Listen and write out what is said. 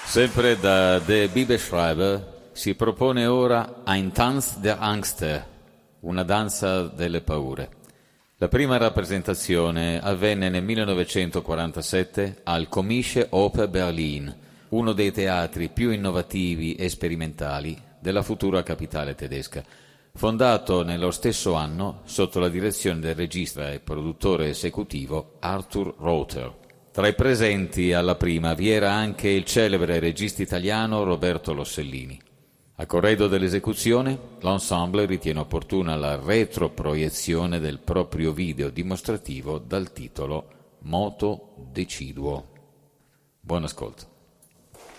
Sempre da De Bibelschreiber si propone ora Ein Tanz der Angst, una danza delle paure. La prima rappresentazione avvenne nel 1947 al Komische Oper Berlin, uno dei teatri più innovativi e sperimentali della futura capitale tedesca, fondato nello stesso anno sotto la direzione del regista e produttore esecutivo Arthur Rother. Tra i presenti alla prima vi era anche il celebre regista italiano Roberto Rossellini. A corredo dell'esecuzione, l'ensemble ritiene opportuna la retroproiezione del proprio video dimostrativo dal titolo Moto Deciduo. Buon ascolto.